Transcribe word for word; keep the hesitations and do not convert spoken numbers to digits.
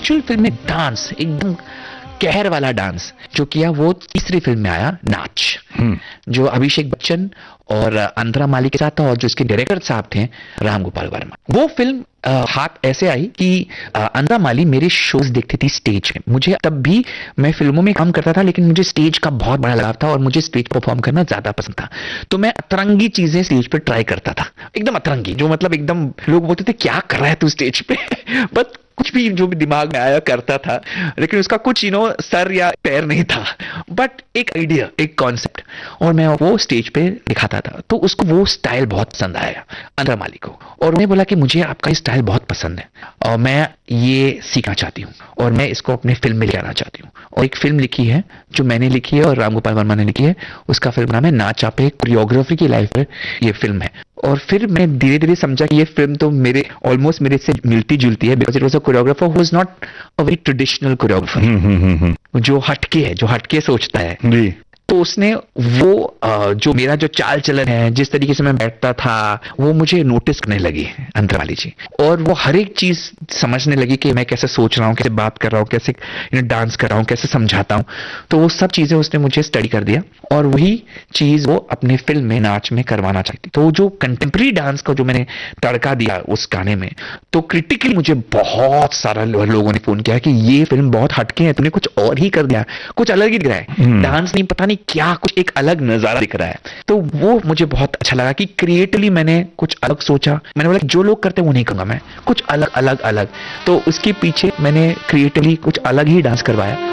Actual film में dance, एकदम कहर वाला डांस जो किया वो तीसरी फिल्म में आया, नाच, जो अभिषेक बच्चन और अंतरा माली के साथ था, और जो इसके डायरेक्टर साहब थे राम गोपाल वर्मा। वो फिल्म आ, हाथ ऐसे आई कि अंतरा माली मेरे शोज देखती थी स्टेज में। मुझे तब भी, मैं फिल्मों में काम करता था लेकिन मुझे स्टेज का बहुत बड़ा लगाव था और मुझे स्टेज परफॉर्म करना ज्यादा पसंद था। तो मैं अतरंगी चीजें स्टेज पे ट्राई करता था, एकदम अतरंगी, जो मतलब एकदम लोग बोलते थे क्या कर रहा है तू स्टेज पे बट कुछ भी जो भी दिमाग में आया करता था, लेकिन उसका कुछ यू नो सर या पैर नहीं था, बट एक आइडिया, एक कॉन्सेप्ट, और मैं वो स्टेज पे दिखाता था। तो उसको वो स्टाइल बहुत पसंद आया अंतरा माली को, और उन्हें बोला कि मुझे आपका स्टाइल बहुत पसंद है और मैं ये सीखना चाहती हूँ और मैं इसको अपने फिल्म में ले आना चाहती हूँ। और एक फिल्म लिखी है जो मैंने लिखी है और राम गोपाल वर्मा ने लिखी है, उसका फिल्म नाम है नाच आपे, कोरियोग्राफी की लाइफ पर ये फिल्म है। और फिर मैं धीरे धीरे समझा कि ये फिल्म तो मेरे ऑलमोस्ट मेरे से मिलती जुलती है, because it was a choreographer who was not a very traditional choreographer, जो हटके है, जो हटके सोचता है जी। तो उसने वो जो मेरा जो चाल चलन है, जिस तरीके से मैं बैठता था, वो मुझे नोटिस करने लगी अंतरा माली जी, और वो हर एक चीज समझने लगी कि मैं कैसे सोच रहा हूँ, कैसे बात कर रहा हूँ, कैसे डांस कर रहा हूँ, कैसे समझाता हूँ। तो वो सब चीजें उसने मुझे स्टडी कर दिया और वही चीज वो अपने फिल्म में, नाच में करवाना चाहती। तो जो कंटेम्प्रेरी डांस का जो मैंने तड़का दिया उस गाने में, तो क्रिटिकली मुझे बहुत सारा लोगों ने फोन किया कि ये फिल्म बहुत हटके है, तुमने कुछ और ही कर दिया, कुछ अलग ही दिख रहा है, डांस नहीं, पता नहीं क्या, कुछ एक अलग नजारा दिख रहा है। तो वो मुझे बहुत अच्छा लगा कि क्रिएटिवली मैंने कुछ अलग सोचा। मैंने बोला जो लोग करते हैं वो नहीं करूंगा, मैं कुछ अलग अलग अलग। तो उसके पीछे मैंने क्रिएटिवली कुछ अलग ही डांस करवाया।